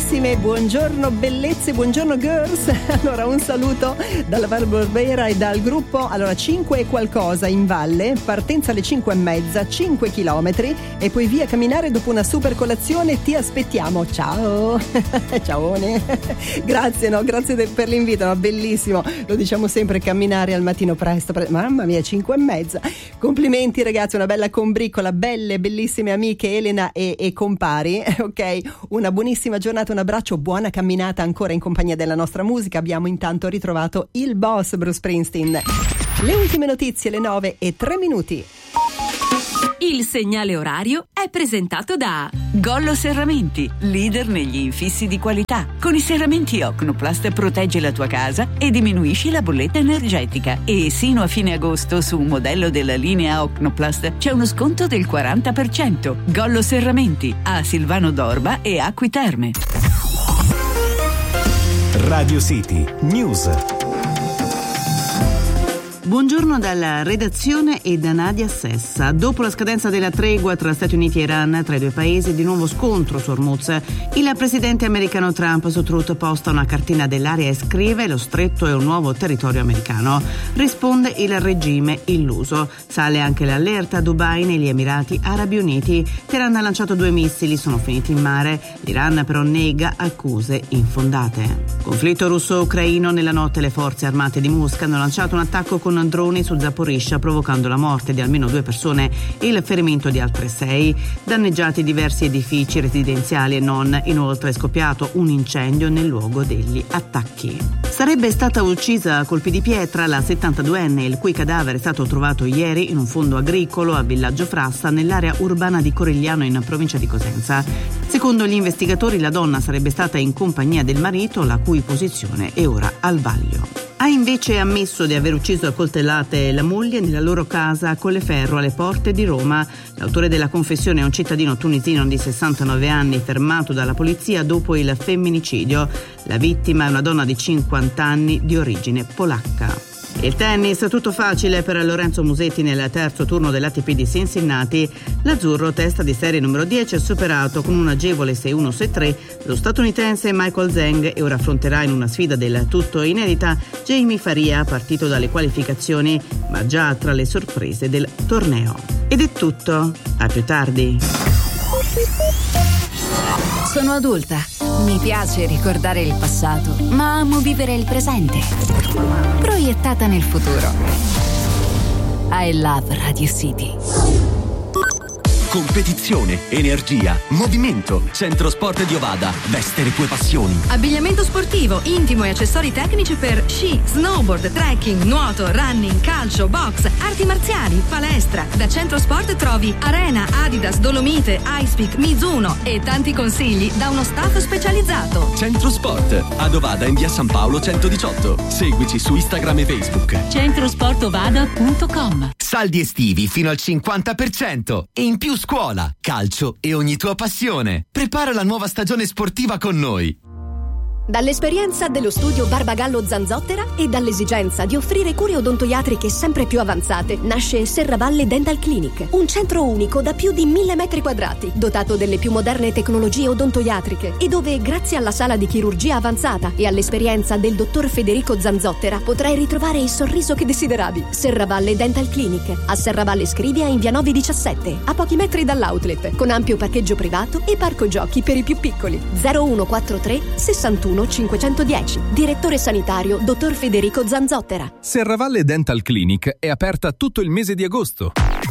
bellissime, buongiorno bellezze, buongiorno girls. Allora un saluto dalla Val Borbera e dal gruppo. Allora 5 e qualcosa in valle, partenza alle 5:30, 5 chilometri e poi via a camminare dopo una super colazione. Ti aspettiamo, ciao. Ciaone. Grazie, no, grazie per l'invito, no, bellissimo. Lo diciamo sempre, camminare al mattino presto. Mamma mia, 5:30. Complimenti ragazzi, una bella combriccola, belle, bellissime amiche Elena e compari. Ok, una buonissima giornata, un abbraccio, buona camminata ancora in compagnia della nostra musica. Abbiamo intanto ritrovato il boss Bruce Springsteen. Le ultime notizie, le 9:03. Il segnale orario è presentato da Gollo Serramenti, leader negli infissi di qualità. Con i serramenti Ocnoplast proteggi la tua casa e diminuisci la bolletta energetica. E sino a fine agosto su un modello della linea Ocnoplast c'è uno sconto del 40%. Gollo Serramenti a Silvano d'Orba e Acqui Terme. Radio City News. Buongiorno dalla redazione e da Nadia Sessa. Dopo la scadenza della tregua tra Stati Uniti e Iran, tra i due paesi di nuovo scontro su Hormuz, il presidente americano Trump su Truth posta una cartina dell'area e scrive: lo stretto è un nuovo territorio americano. Risponde il regime illuso. Sale anche l'allerta a Dubai negli Emirati Arabi Uniti. Teheran ha lanciato 2 missili, sono finiti in mare. L'Iran però nega accuse infondate. Conflitto russo-ucraino. Nella notte le forze armate di Mosca hanno lanciato un attacco con droni su Zaporizhzhia, provocando la morte di almeno 2 persone e il ferimento di altre 6. Danneggiati diversi edifici residenziali e non. Inoltre è scoppiato un incendio nel luogo degli attacchi. Sarebbe stata uccisa a colpi di pietra la 72enne, il cui cadavere è stato trovato ieri in un fondo agricolo a Villaggio Frassa, nell'area urbana di Corigliano in provincia di Cosenza. Secondo gli investigatori la donna sarebbe stata in compagnia del marito, la cui posizione è ora al vaglio. Ha invece ammesso di aver ucciso a coltellate la moglie nella loro casa a Colleferro, alle porte di Roma. L'autore della confessione è un cittadino tunisino di 69 anni fermato dalla polizia dopo il femminicidio. La vittima è una donna di 50 anni di origine polacca. Il tennis, tutto facile per Lorenzo Musetti nel terzo turno dell'ATP di Cincinnati. L'azzurro, testa di serie numero 10, ha superato con un agevole 6-1, 6-3 lo statunitense Michael Zhang e ora affronterà in una sfida del tutto inedita Jamie Faria, partito dalle qualificazioni ma già tra le sorprese del torneo. Ed è tutto, a più tardi. Sono adulta, mi piace ricordare il passato, ma amo vivere il presente, proiettata nel futuro. I love Radio City. Competizione, energia, movimento. Centro Sport di Ovada. Veste le tue passioni. Abbigliamento sportivo, intimo e accessori tecnici per sci, snowboard, trekking, nuoto, running, calcio, box, arti marziali, palestra. Da Centro Sport trovi Arena, Adidas, Dolomite, Icepeak, Mizuno e tanti consigli da uno staff specializzato. Centro Sport, ad Ovada in via San Paolo 118. Seguici su Instagram e Facebook. Centrosportovada.com. Saldi estivi fino al 50% e in più scuola, calcio e ogni tua passione. Prepara la nuova stagione sportiva con noi. Dall'esperienza dello studio Barbagallo Zanzottera e dall'esigenza di offrire cure odontoiatriche sempre più avanzate, nasce Serravalle Dental Clinic, un centro unico da più di 1000 metri quadrati, dotato delle più moderne tecnologie odontoiatriche e dove, grazie alla sala di chirurgia avanzata e all'esperienza del dottor Federico Zanzottera, potrai ritrovare il sorriso che desideravi. Serravalle Dental Clinic, a Serravalle Scrivia in via 917, a pochi metri dall'outlet, con ampio parcheggio privato e parco giochi per i più piccoli. 0143 61 510. Direttore sanitario dottor Federico Zanzottera. Serravalle Dental Clinic è aperta tutto il mese di agosto.